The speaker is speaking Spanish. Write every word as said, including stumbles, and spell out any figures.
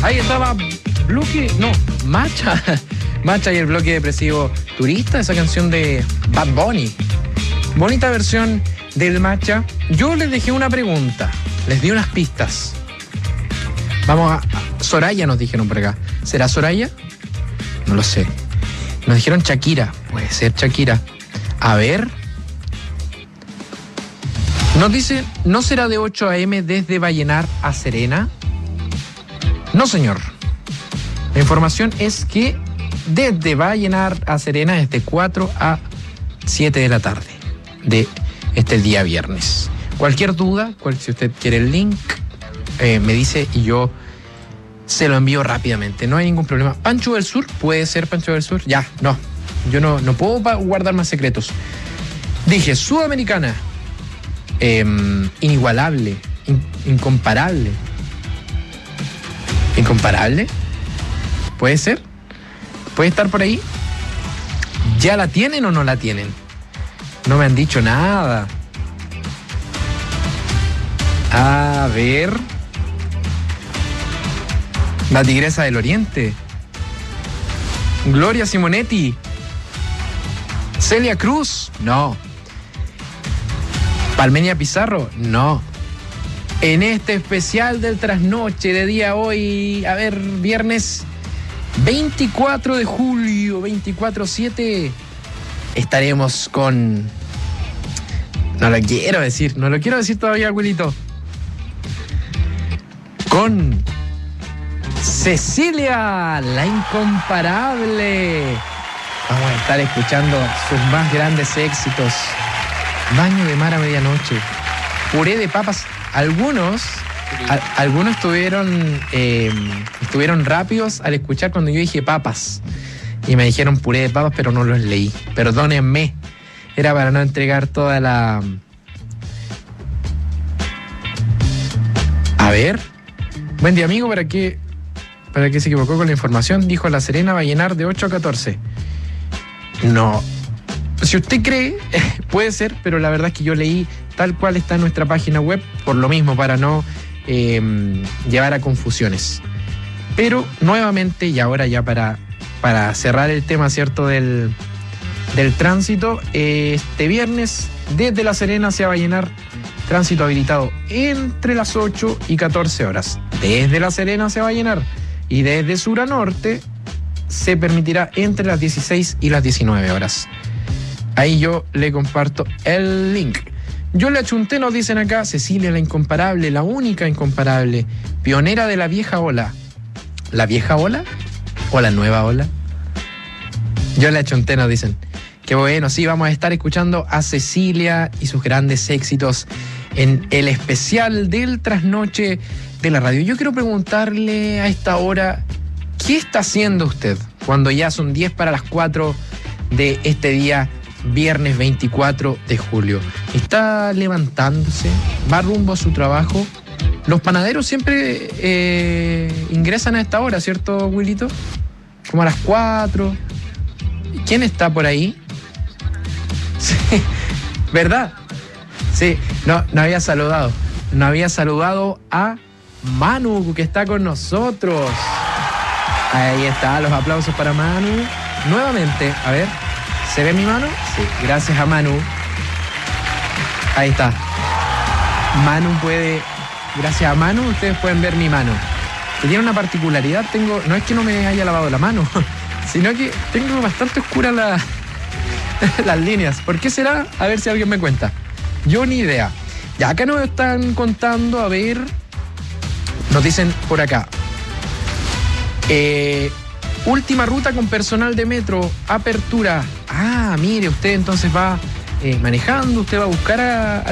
Ahí estaba bloque, no, Macha. Macha y el bloque depresivo turista, esa canción de Bad Bunny. Bonita versión del Macha. Yo les dejé una pregunta, les di unas pistas. Vamos a, a Soraya, nos dijeron por acá. ¿Será Soraya? No lo sé. Nos dijeron Shakira. Puede ser Shakira. A ver. Nos dice, ¿no será de ocho a eme desde Vallenar a Serena? No, señor. La información es que desde Vallenar a Serena es de cuatro a siete de la tarde de este día viernes. Cualquier duda, cual, si usted quiere el link, eh, me dice y yo se lo envío rápidamente. No hay ningún problema. Pancho del Sur, puede ser Pancho del Sur. Ya, no. Yo no, no puedo guardar más secretos. Dije, Sudamericana. Eh, inigualable. In, incomparable. ¿Incomparable? ¿Puede ser? ¿Puede estar por ahí? ¿Ya la tienen o no la tienen? No me han dicho nada. A ver. La Tigresa del Oriente. Gloria Simonetti. Celia Cruz. No. Palmenia Pizarro. No. En este especial del trasnoche de día hoy, a ver, viernes veinticuatro de julio, veinticuatro siete, estaremos con... No lo quiero decir, no lo quiero decir todavía, abuelito. Con Cecilia, la incomparable. Vamos a estar escuchando sus más grandes éxitos. Baño de mar a medianoche. Puré de papas. Algunos, a, algunos estuvieron, eh, estuvieron rápidos al escuchar cuando yo dije papas. Y me dijeron puré de papas, pero no los leí. Perdónenme. Era para no entregar toda la... A ver. Buen día, amigo. ¿Para qué, para qué se equivocó con la información? Dijo La Serena va a llenar de ocho a catorce. No. Si usted cree, puede ser, pero la verdad es que yo leí tal cual está en nuestra página web, por lo mismo, para no eh, llevar a confusiones. Pero nuevamente, y ahora ya para, para cerrar el tema, ¿cierto?, del, del tránsito, eh, este viernes desde La Serena hacia Vallenar, tránsito habilitado entre las ocho y catorce horas. Desde La Serena hacia Vallenar y desde sur a norte se permitirá entre las dieciséis y las diecinueve horas. Ahí yo le comparto el link. Yo le achunté, nos dicen acá, Cecilia la incomparable, la única incomparable, pionera de la vieja ola. ¿La vieja ola? ¿O la nueva ola? Yo le achunté, nos dicen. Qué bueno, sí, vamos a estar escuchando a Cecilia y sus grandes éxitos en el especial del trasnoche de la radio. Yo quiero preguntarle a esta hora, ¿qué está haciendo usted cuando ya son diez para las cuatro de este día viernes veinticuatro de julio? ¿Está levantándose? ¿Va rumbo a su trabajo? Los panaderos siempre eh, ingresan a esta hora, ¿cierto, Wilito? Como a las cuatro. ¿Quién está por ahí? Sí, ¿verdad? Sí, no, no había saludado. No había saludado a Manu, que está con nosotros. Ahí está, los aplausos para Manu. Nuevamente, a ver, ¿se ve mi mano? Sí, gracias a Manu. Ahí está. Manu puede, gracias a Manu, ustedes pueden ver mi mano. Que tiene una particularidad, tengo, no es que no me haya lavado la mano, sino que tengo bastante oscuras la, las líneas. ¿Por qué será? A ver si alguien me cuenta. Yo ni idea. Ya acá nos están contando, a ver, nos dicen por acá. Eh... Última ruta con personal de metro, apertura. Ah, mire, usted entonces va eh, manejando, usted va a buscar a, a